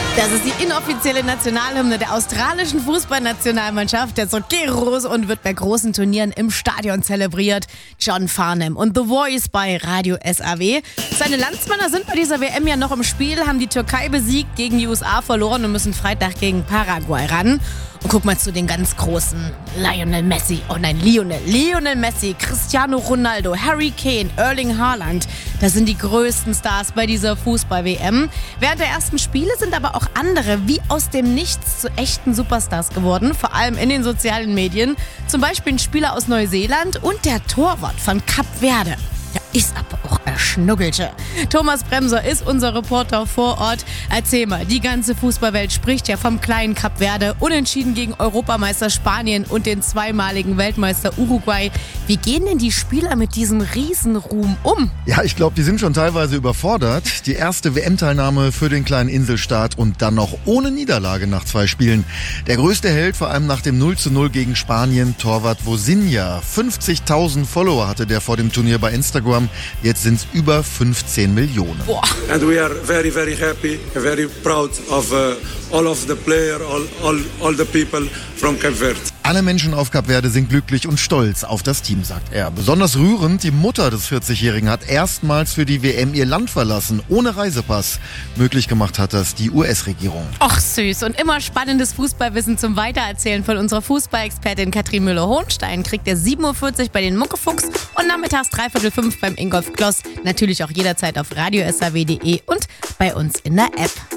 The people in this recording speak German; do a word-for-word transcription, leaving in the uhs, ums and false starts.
Das ist die inoffizielle Nationalhymne der australischen Fußballnationalmannschaft, der Sokeros, und wird bei großen Turnieren im Stadion zelebriert. John Farnham und The Voice bei Radio S A W. Seine Landsmänner sind bei dieser W M ja noch im Spiel, haben die Türkei besiegt, gegen die U S A verloren und müssen Freitag gegen Paraguay ran. Und guck mal zu den ganz Großen. Lionel Messi, oh nein, Lionel. Lionel Messi, Cristiano Ronaldo, Harry Kane, Erling Haaland. Das sind die größten Stars bei dieser Fußball-W M. Während der ersten Spiele sind aber auch andere wie aus dem Nichts zu echten Superstars geworden. Vor allem in den sozialen Medien. Zum Beispiel ein Spieler aus Neuseeland und der Torwart von Kap Verde. Der ist aber auch ein Schnuggelsche. Thomas Bremser ist unser Reporter vor Ort. Erzähl mal, die ganze Fußballwelt spricht ja vom kleinen Kap Verde. Unentschieden gegen Europameister Spanien und den zweimaligen Weltmeister Uruguay. Wie gehen denn die Spieler mit diesem Riesenruhm um? Ja, ich glaube, die sind schon teilweise überfordert. Die erste W M-Teilnahme für den kleinen Inselstaat und dann noch ohne Niederlage nach zwei Spielen. Der größte Held, vor allem nach dem null zu null gegen Spanien, Torwart Vozinha. fünfzigtausend Follower hatte der vor dem Turnier bei Instagram. Jetzt sind es über fünfzehn Millionen. Boah. And we are very, very happy, very proud of uh, all of the players, all, all, all the people from Cape Verde. Alle Menschen auf Kap Verde sind glücklich und stolz auf das Team, sagt er. Besonders rührend, die Mutter des vierzigjährigen hat erstmals für die W M ihr Land verlassen, ohne Reisepass. Möglich gemacht hat das die U S-Regierung. Och süß, und immer spannendes Fußballwissen zum Weitererzählen von unserer Fußballexpertin Katrin Müller-Hohenstein kriegt ihr sieben Uhr vierzig bei den Muckefuchs und nachmittags dreiviertel fünf beim Ingolf Kloss. Natürlich auch jederzeit auf radio s a w punkt d e und bei uns in der App.